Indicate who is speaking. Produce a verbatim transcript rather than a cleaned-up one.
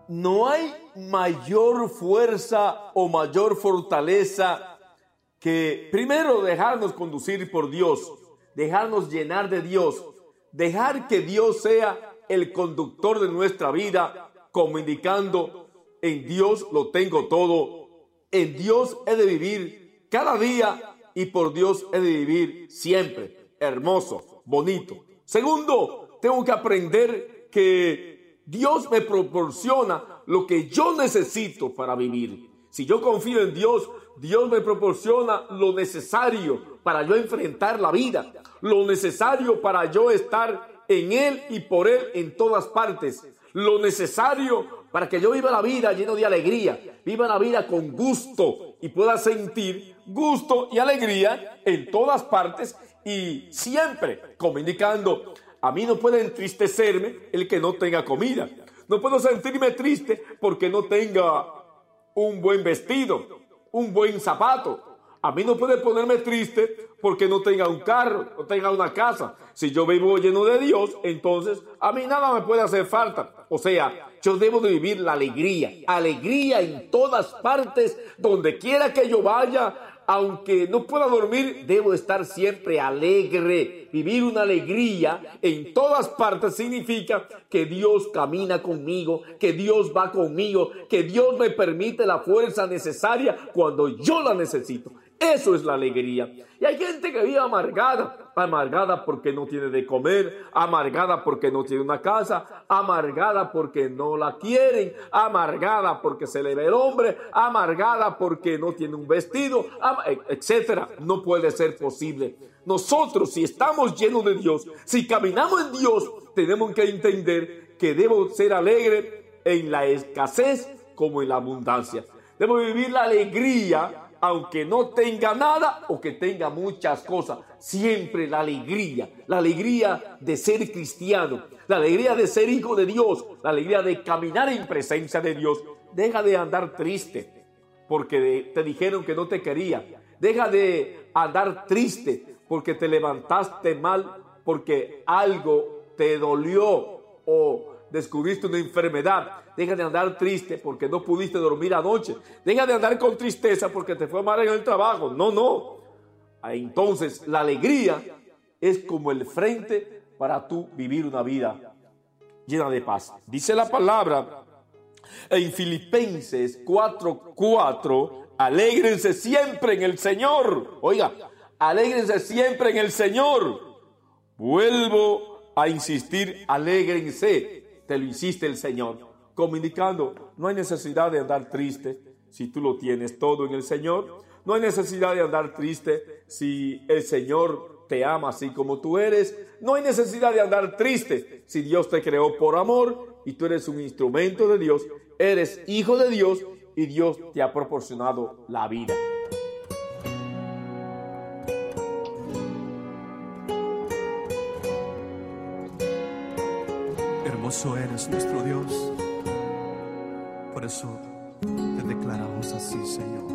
Speaker 1: no hay mayor fuerza o mayor fortaleza que primero dejarnos conducir por Dios, dejarnos llenar de Dios, dejar que Dios sea el conductor de nuestra vida, como indicando, en Dios lo tengo todo, en Dios he de vivir cada día y por Dios he de vivir siempre. Hermoso, bonito. Segundo, tengo que aprender que Dios me proporciona lo que yo necesito para vivir. Si yo confío en Dios, Dios me proporciona lo necesario para yo enfrentar la vida, lo necesario para yo estar en Él y por Él en todas partes, lo necesario para que yo viva la vida lleno de alegría, viva la vida con gusto y pueda sentir gusto y alegría en todas partes y siempre, como indicando, a mí no puede entristecerme el que no tenga comida. No puedo sentirme triste porque no tenga un buen vestido, un buen zapato. A mí no puede ponerme triste porque no tenga un carro, no tenga una casa. Si yo vivo lleno de Dios, entonces a mí nada me puede hacer falta. O sea, yo debo de vivir la alegría. Alegría en todas partes, donde quiera que yo vaya. Aunque no pueda dormir, debo estar siempre alegre. Vivir una alegría en todas partes significa que Dios camina conmigo, que Dios va conmigo, que Dios me permite la fuerza necesaria cuando yo la necesito. Eso es la alegría. Y hay gente que vive amargada, amargada porque no tiene de comer, amargada porque no tiene una casa, amargada porque no la quieren, amargada porque se le ve el hombre, amargada porque no tiene un vestido, etcétera. No puede ser posible. Nosotros, si estamos llenos de Dios, si caminamos en Dios, tenemos que entender que debo ser alegre en la escasez como en la abundancia. Debo vivir la alegría aunque no tenga nada o que tenga muchas cosas. Siempre la alegría, la alegría de ser cristiano, la alegría de ser hijo de Dios, la alegría de caminar en presencia de Dios. Deja de andar triste porque te dijeron que no te quería. Deja de andar triste porque te levantaste mal, porque algo te dolió o descubriste una enfermedad. Deja de andar triste porque no pudiste dormir anoche. Deja de andar con tristeza porque te fue mal en el trabajo. No, no. Entonces la alegría es como el frente para tú vivir una vida llena de paz. Dice la palabra en Filipenses cuatro cuatro, alégrense siempre en el Señor. Oiga, alégrense siempre en el Señor. Vuelvo a insistir, alégrense. Te lo insiste el Señor, como indicando, no hay necesidad de andar triste si tú lo tienes todo en el Señor. No hay necesidad de andar triste si el Señor te ama así como tú eres. No hay necesidad de andar triste si Dios te creó por amor y tú eres un instrumento de Dios, eres hijo de Dios y Dios te ha proporcionado la vida.
Speaker 2: Hermoso eres nuestro Dios, por eso te declaramos así, Señor.